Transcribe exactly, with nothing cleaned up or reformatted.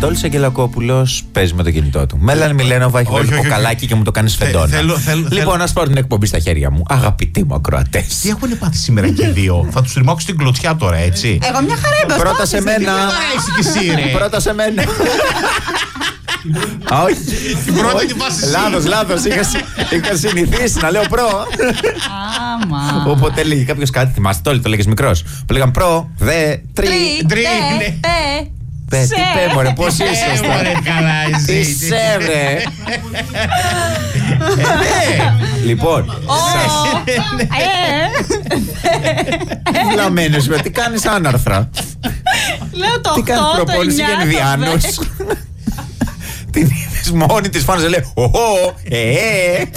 Στόλης Αγγελακόπουλος παίζει με το κινητό του. Μέλανη Μιλένοβα έχει βάλει κοκαλάκι και μου το κάνει σφεντόνα. Λοιπόν, να πάρω την εκπομπή στα χέρια μου. Αγαπητοί μου ακροατές. Τι έχουν πάθει σήμερα και οι δύο. Θα τους τριμώξω την κλωτσιά τώρα, έτσι. Εγώ μια χαρά είμαι. Πρώτα σε μένα. Πρώτα σε μένα. Όχι. Την πρώτη τη βάση. Λάθος, λάθος. Είχα συνηθίσει να λέω προ. Άμα. Όποτε έλεγε κάποιος κάτι, θυμάστε, όλοι το λέγες μικρός. Που λέγαν προ, δε, τρι. Τρι, ναι. τε, Πε, τι πέ, μωρέ, πώς είσαι. Μωρέ, καλά, εσύ. Είσαι, βρε. Λοιπόν, βλαμμένες με, τι κάνεις άναρθρα. Λέω το Τι κάνεις οκτώ, το προπόνηση εννιά, για το ενδιάνους. δέκα. Την είδες μόνη της, φάνησε, λέει, οχο, ε, ε.